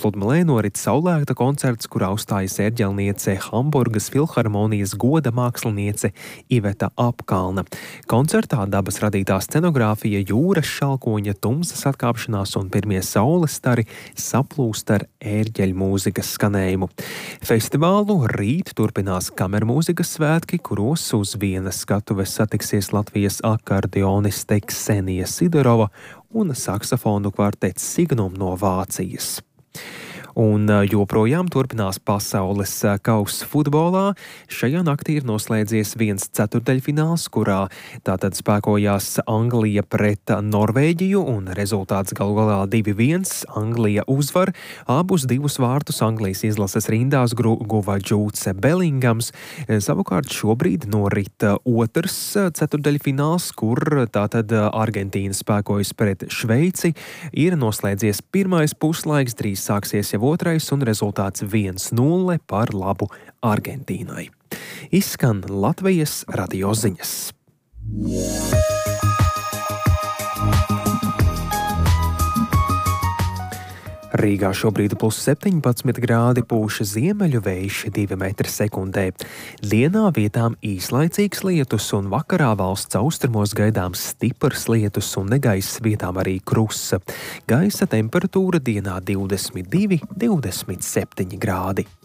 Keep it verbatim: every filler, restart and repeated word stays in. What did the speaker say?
pludmalē norit saulēkta koncerts, kurā uzstājas ērģelniece Hamburgas filharmonijas goda māksliniece Iveta Apkalna. Koncertā dabas radītā scenogrāfija, jūras šalkoņa, tumsas atkāpšanās un pirmie saules stari saplūst ar ērģeļu mūzikas skanējumu. Festivālu rīt turpinās kamermūzikas svētki, kuros uz vienas skatuves satiksies Latvijas akordeoniste Ksenija Sidorova un saksofonu kvartets Signum no Vācijas. Un joprojām turpinās pasaules kausa futbolā. Šajā naktī ir noslēdzies viens ceturdaļfināls, kurā tātad spēkojās Anglija pret Norvēģiju, un rezultāts galu galā divi viens. Anglija uzvar. Abus divus vārtus Anglijas izlases rindās guva Džūds Belingams. Savukārt šobrīd norit otrs ceturdaļfināls, kur tātad Argentīna spēkojas pret Šveici. Ir noslēdzies pirmais puslaiks, drīz sāksies jau otrais, un rezultāts viens nulle par labu Argentīnai. Izskan Latvijas radio ziņas. Rīgā šobrīd plus septiņpadsmit grādi, pūš ziemeļu vējš divi metri sekundē. Dienā vietām īslaicīgs lietus un vakarā valsts austrumos gaidāms stiprs lietus un negaiss, vietām arī krusa. Gaisa temperatūra dienā divdesmit divi, divdesmit septiņi grādi.